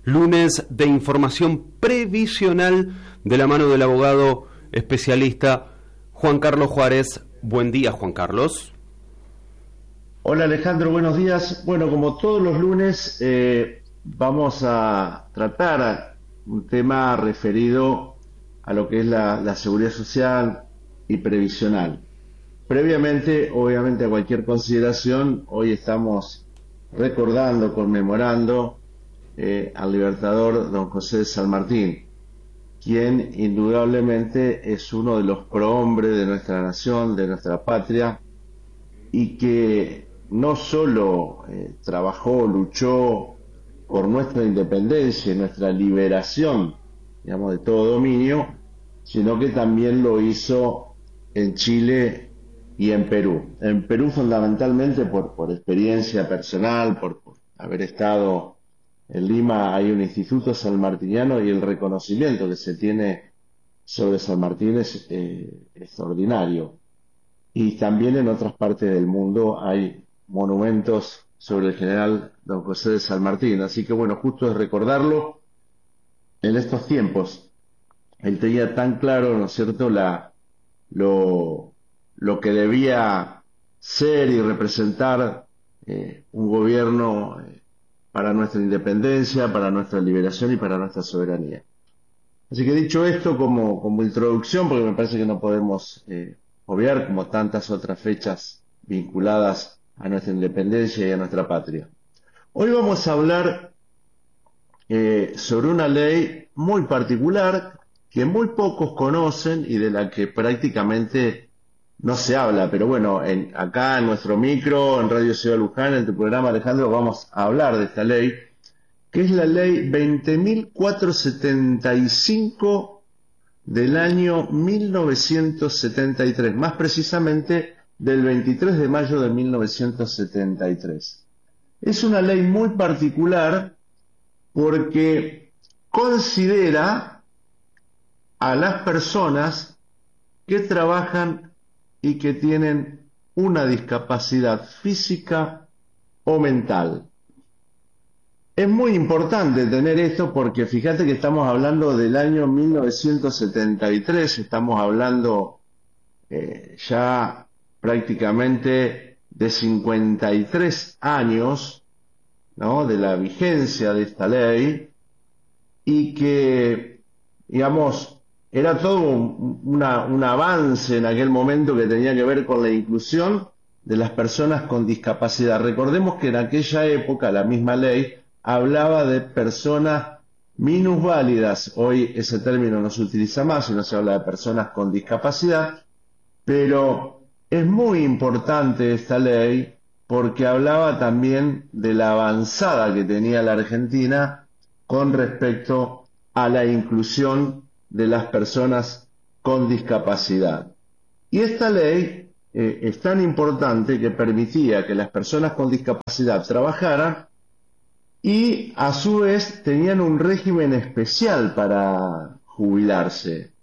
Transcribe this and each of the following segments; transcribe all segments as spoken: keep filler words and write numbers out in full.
lunes de información previsional de la mano del abogado especialista Juan Carlos Juárez. Buen día, Juan Carlos. Hola Alejandro, buenos días. Bueno, como todos los lunes, eh, vamos a tratar un tema referido a lo que es la, la seguridad social y previsional. Previamente, obviamente, a cualquier consideración, hoy estamos recordando, conmemorando eh, al libertador don José de San Martín, quien indudablemente es uno de los prohombres de nuestra nación, de nuestra patria, y que no solo eh, trabajó, luchó por nuestra independencia y nuestra liberación, digamos, de todo dominio, sino que también lo hizo en Chile y en Perú. En Perú fundamentalmente por, por experiencia personal, por, por haber estado en Lima. Hay un instituto sanmartiniano y el reconocimiento que se tiene sobre San Martín es eh, extraordinario. Y también en otras partes del mundo hay monumentos sobre el general don José de San Martín. Así que bueno, justo es recordarlo en estos tiempos. Él tenía tan claro, ¿no es cierto?, la, lo, lo que debía ser y representar eh, un gobierno eh, para nuestra independencia, para nuestra liberación y para nuestra soberanía. Así que dicho esto como, como introducción, porque me parece que no podemos eh, obviar como tantas otras fechas vinculadas a nuestra independencia y a nuestra patria. Hoy vamos a hablar eh, sobre una ley muy particular que muy pocos conocen y de la que prácticamente no se habla, pero bueno, en, acá en nuestro micro, en Radio Ciudad Luján, en tu programa, Alejandro, vamos a hablar de esta ley, que es la ley veinte mil cuatrocientos setenta y cinco del año mil novecientos setenta y tres, más precisamente del veintitrés de mayo de mil novecientos setenta y tres. Es una ley muy particular porque considera a las personas que trabajan y que tienen una discapacidad física o mental. Es muy importante tener esto porque fíjate que estamos hablando del año mil novecientos setenta y tres, estamos hablando eh, ya prácticamente de cincuenta y tres años, ¿no?, de la vigencia de esta ley, y que, digamos, era todo un, una, un avance en aquel momento que tenía que ver con la inclusión de las personas con discapacidad. Recordemos que en aquella época la misma ley hablaba de personas minusválidas. Hoy ese término no se utiliza más, sino se habla de personas con discapacidad, pero es muy importante esta ley porque hablaba también de la avanzada que tenía la Argentina con respecto a la inclusión de las personas con discapacidad. Y esta ley eh, es tan importante que permitía que las personas con discapacidad trabajaran y a su vez tenían un régimen especial para jubilarse.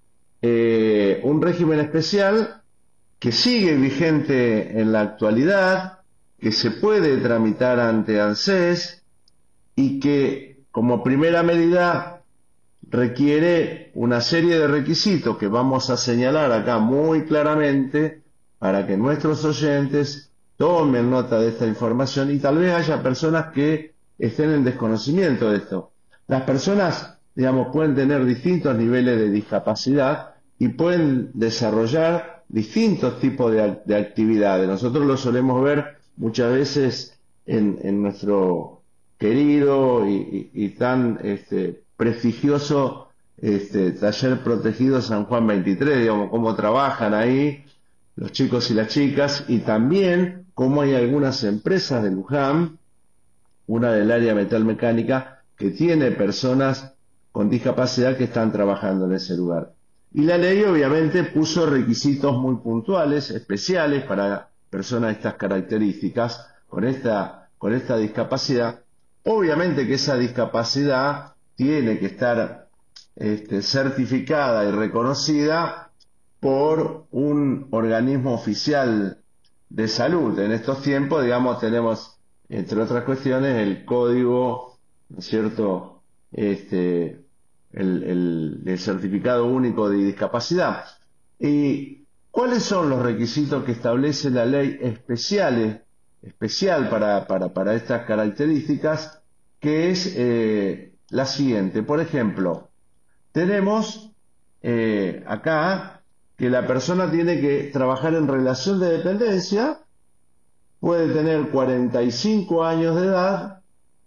Eh, un régimen especial que sigue vigente en la actualidad, que se puede tramitar ante ANSES y que como primera medida requiere una serie de requisitos que vamos a señalar acá muy claramente para que nuestros oyentes tomen nota de esta información y tal vez haya personas que estén en desconocimiento de esto. Las personas, digamos, pueden tener distintos niveles de discapacidad y pueden desarrollar distintos tipos de, de actividades. Nosotros lo solemos ver muchas veces en, en nuestro querido y, y, y tan este, prestigioso este, taller protegido San Juan veintitrés, digamos, cómo trabajan ahí los chicos y las chicas, y también cómo hay algunas empresas de Luján, una del área metalmecánica, que tiene personas con discapacidad que están trabajando en ese lugar. Y la ley obviamente puso requisitos muy puntuales, especiales para personas de estas características, con esta, con esta discapacidad. Obviamente que esa discapacidad tiene que estar este, certificada y reconocida por un organismo oficial de salud. En estos tiempos, digamos, tenemos, entre otras cuestiones, el Código ¿no es cierto?, este, el, el- el certificado único de discapacidad. ¿Y cuáles son los requisitos que establece la ley especiales, especial para, para, para estas características? Que es eh, la siguiente. Por ejemplo, tenemos eh, acá que la persona tiene que trabajar en relación de dependencia, puede tener cuarenta y cinco años de edad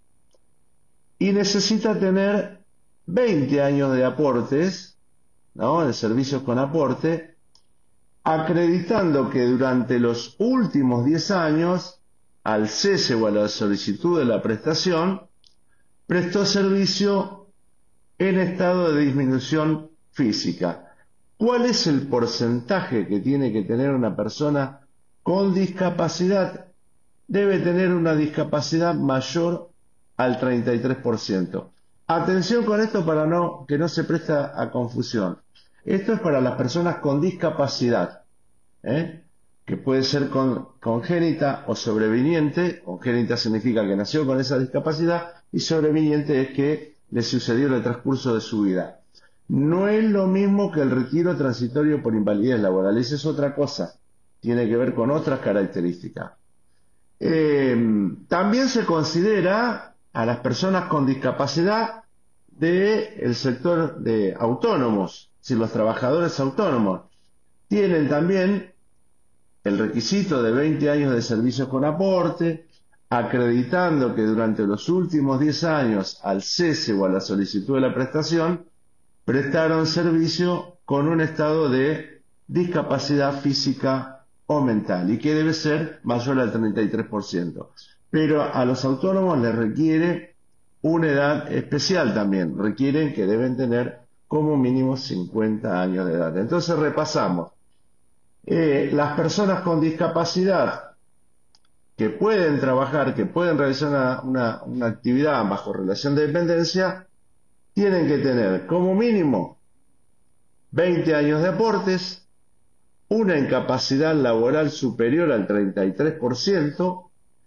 y necesita tener veinte años de aportes, ¿no?, de servicios con aporte, acreditando que durante los últimos diez años, al cese o a la solicitud de la prestación, prestó servicio en estado de disminución física. ¿Cuál es el porcentaje que tiene que tener una persona con discapacidad? Debe tener una discapacidad mayor al treinta y tres por ciento. Atención con esto para no, que no se presta a confusión. Esto es para las personas con discapacidad, ¿eh?, que puede ser con, congénita o sobreviniente. Congénita significa que nació con esa discapacidad y sobreviniente es que le sucedió en el transcurso de su vida. No es lo mismo que el retiro transitorio por invalidez laboral, esa es otra cosa, tiene que ver con otras características. Eh, también se considera a las personas con discapacidad del sector de autónomos, si los trabajadores autónomos tienen también el requisito de veinte años de servicio con aporte, acreditando que durante los últimos diez años, al cese o a la solicitud de la prestación, prestaron servicio con un estado de discapacidad física o mental y que debe ser mayor al treinta y tres por ciento. Pero a los autónomos les requiere una edad especial también, requieren que deben tener como mínimo cincuenta años de edad. Entonces repasamos. Eh, las personas con discapacidad que pueden trabajar, que pueden realizar una, una, una actividad bajo relación de dependencia, tienen que tener como mínimo veinte años de aportes, una incapacidad laboral superior al treinta y tres por ciento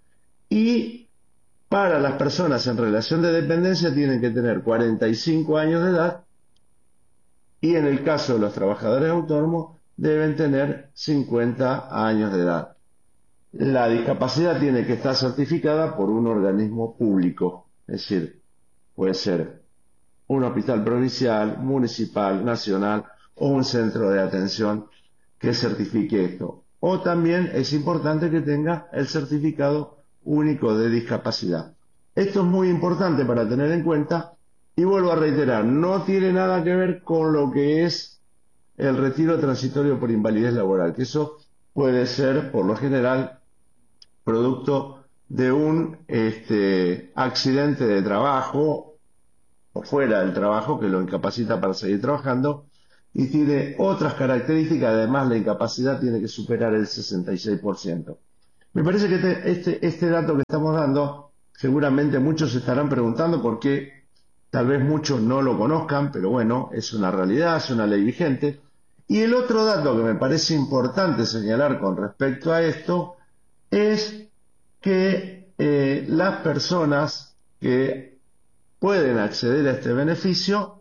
y para las personas en relación de dependencia tienen que tener cuarenta y cinco años de edad y en el caso de los trabajadores autónomos deben tener cincuenta años de edad. La discapacidad tiene que estar certificada por un organismo público, es decir, puede ser un hospital provincial, municipal, nacional o un centro de atención que certifique esto. O también es importante que tenga el certificado único de discapacidad. Esto es muy importante para tener en cuenta y vuelvo a reiterar, no tiene nada que ver con lo que es el retiro transitorio por invalidez laboral, que eso puede ser, por lo general, producto de un este, accidente de trabajo o fuera del trabajo que lo incapacita para seguir trabajando y tiene otras características, además la incapacidad tiene que superar el sesenta y seis por ciento. Me parece que este, este, este dato que estamos dando, seguramente muchos se estarán preguntando por qué, tal vez muchos no lo conozcan, pero bueno, es una realidad, es una ley vigente. Y el otro dato que me parece importante señalar con respecto a esto es que eh, las personas que pueden acceder a este beneficio,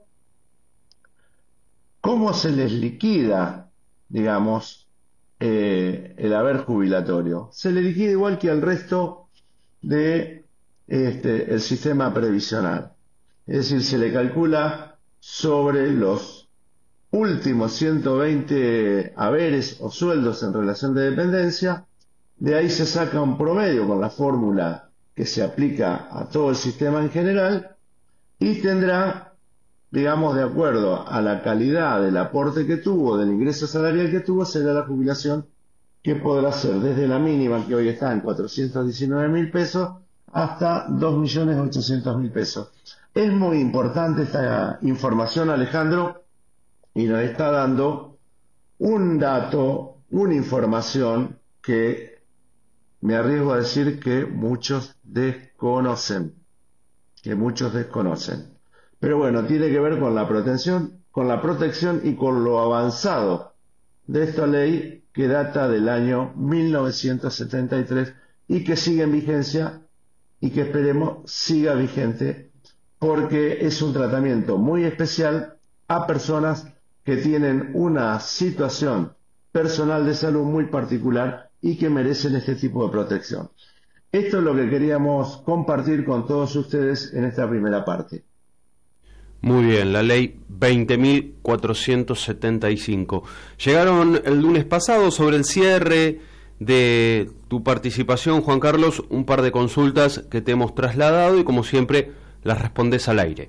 ¿cómo se les liquida, digamos, eh, el haber jubilatorio? Se le liquida igual que al resto de este, el sistema previsional. Es decir, se le calcula sobre los últimos ciento veinte haberes o sueldos en relación de dependencia. De ahí se saca un promedio con la fórmula que se aplica a todo el sistema en general y tendrá, digamos, de acuerdo a la calidad del aporte que tuvo, del ingreso salarial que tuvo, será la jubilación que podrá ser desde la mínima, que hoy está en cuatrocientos diecinueve mil pesos, hasta dos millones ochocientos mil pesos. Es muy importante esta información, Alejandro, y nos está dando un dato, una información que me arriesgo a decir que muchos desconocen, que muchos desconocen. Pero bueno, tiene que ver con la protección, con la protección y con lo avanzado de esta ley que data del año mil novecientos setenta y tres y que sigue en vigencia y que esperemos siga vigente porque es un tratamiento muy especial a personas que tienen una situación personal de salud muy particular y que merecen este tipo de protección. Esto es lo que queríamos compartir con todos ustedes en esta primera parte. Muy bien, la ley veinte mil cuatrocientos setenta y cinco. Llegaron el lunes pasado, sobre el cierre de tu participación, Juan Carlos, un par de consultas que te hemos trasladado y como siempre las respondes al aire.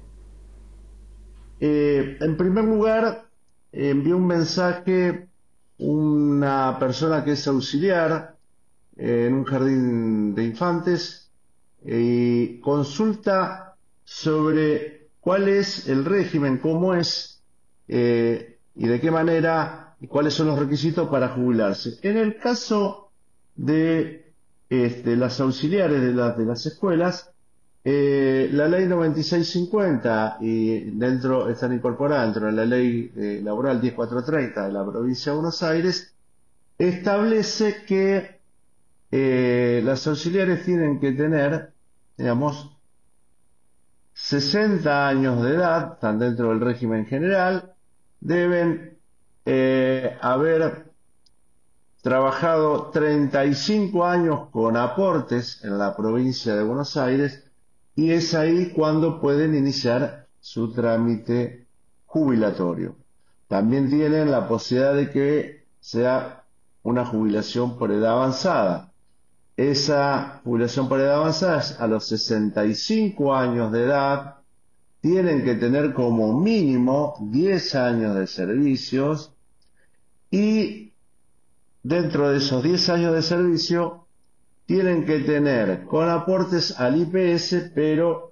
Eh, en primer lugar, eh, envió un mensaje una persona que es auxiliar eh, en un jardín de infantes y consulta sobre cuál es el régimen, cómo es eh, y de qué manera y cuáles son los requisitos para jubilarse. En el caso de este, las auxiliares de, la, de las escuelas, eh, la ley noventa y seis cincuenta y dentro están incorporadas dentro de la ley eh, laboral diez mil cuatrocientos treinta de la provincia de Buenos Aires, establece que eh, las auxiliares tienen que tener, digamos, sesenta años de edad, están dentro del régimen general, deben eh, haber trabajado treinta y cinco años con aportes en la provincia de Buenos Aires y es ahí cuando pueden iniciar su trámite jubilatorio. También tienen la posibilidad de que sea una jubilación por edad avanzada. Esa jubilación por edad avanzada es a los sesenta y cinco años de edad, tienen que tener como mínimo diez años de servicios y dentro de esos diez años de servicio tienen que tener con aportes al I P S, pero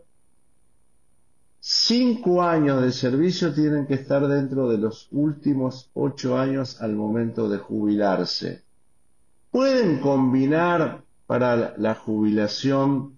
cinco años de servicio tienen que estar dentro de los últimos ocho años al momento de jubilarse. Pueden combinar para la jubilación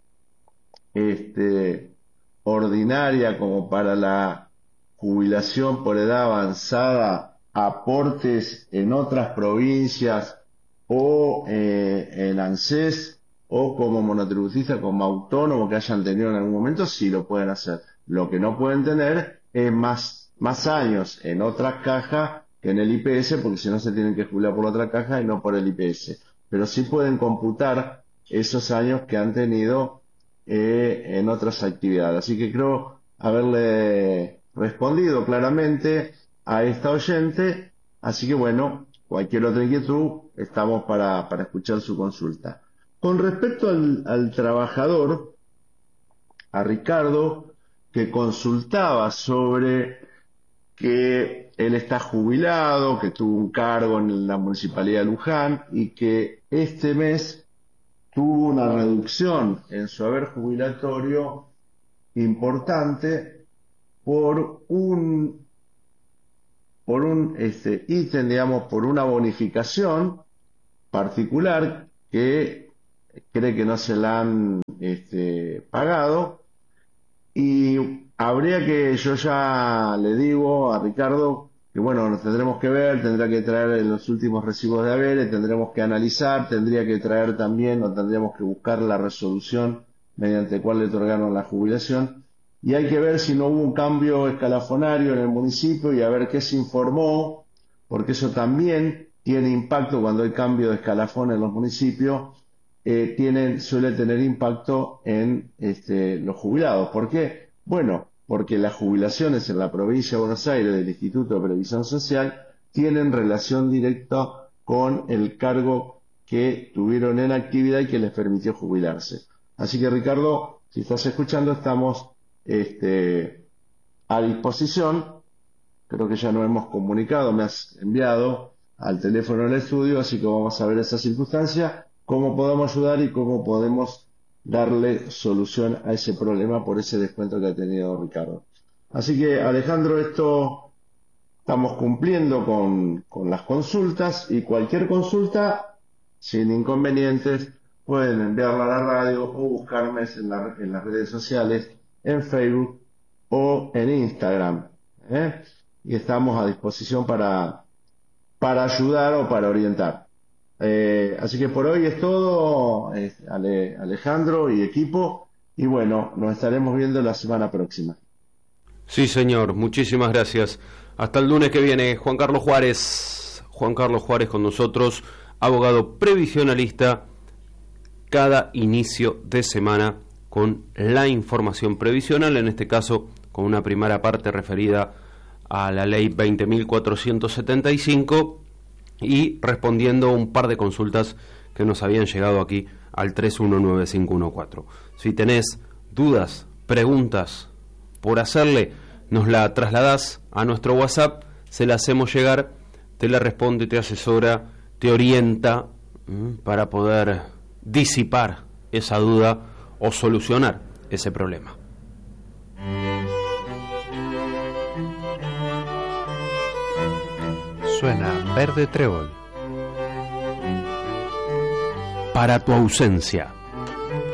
este, ordinaria como para la jubilación por edad avanzada aportes en otras provincias o eh, en ANSES o como monotributista, como autónomo que hayan tenido en algún momento, sí lo pueden hacer. Lo que no pueden tener es más, más años en otra caja que en el I P S, porque si no se tienen que jubilar por la otra caja y no por el I P S. Pero sí pueden computar esos años que han tenido eh, en otras actividades. Así que creo haberle respondido claramente a esta oyente. Así que bueno, cualquier otra inquietud, estamos para, para escuchar su consulta. Con respecto al, al trabajador, a Ricardo, que consultaba sobre que él está jubilado, que tuvo un cargo en la Municipalidad de Luján y que este mes tuvo una reducción en su haber jubilatorio importante por un por un este, ítem, digamos, por una bonificación particular que cree que no se la han este, pagado y habría que, yo ya le digo a Ricardo que bueno, nos tendremos que ver, tendrá que traer los últimos recibos de haberes, tendremos que analizar, tendría que traer también o tendríamos que buscar la resolución mediante cual le otorgaron la jubilación. Y hay que ver si no hubo un cambio escalafonario en el municipio y a ver qué se informó, porque eso también tiene impacto cuando hay cambio de escalafón en los municipios, eh, tienen, suele tener impacto en este, los jubilados. ¿Por qué? Bueno, porque las jubilaciones en la provincia de Buenos Aires del Instituto de Previsión Social tienen relación directa con el cargo que tuvieron en actividad y que les permitió jubilarse. Así que Ricardo, si estás escuchando, estamos Este, a disposición. Creo que ya nos hemos comunicado, me has enviado al teléfono del estudio, así que vamos a ver esa circunstancia, cómo podemos ayudar y cómo podemos darle solución a ese problema por ese descuento que ha tenido Ricardo. Así que Alejandro, esto estamos cumpliendo con, con las consultas y cualquier consulta, sin inconvenientes, pueden enviarla a la radio o buscarme en, la, en las redes sociales, en Facebook o en Instagram, ¿eh? Y estamos a disposición para, para ayudar o para orientar. Eh, así que por hoy es todo, eh, Ale, Alejandro y equipo. Y bueno, nos estaremos viendo la semana próxima. Sí, señor, muchísimas gracias. Hasta el lunes que viene, Juan Carlos Juárez. Juan Carlos Juárez con nosotros, abogado previsionalista, cada inicio de semana con la información previsional, en este caso con una primera parte referida a la ley veinte mil cuatrocientos setenta y cinco y respondiendo un par de consultas que nos habían llegado aquí al tres uno nueve cinco uno cuatro. Si tenés dudas, preguntas por hacerle, nos la trasladás a nuestro WhatsApp, se la hacemos llegar, te la responde, te asesora, te orienta ¿m? para poder disipar esa duda o solucionar ese problema. Suena Verde Trébol. Para tu ausencia.